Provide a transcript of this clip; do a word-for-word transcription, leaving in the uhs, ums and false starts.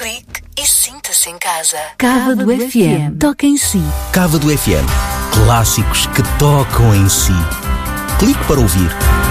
clique e sinta-se em casa. Cávado F M. Toca em si. Cávado F M. Clássicos que tocam em si. Clique para ouvir.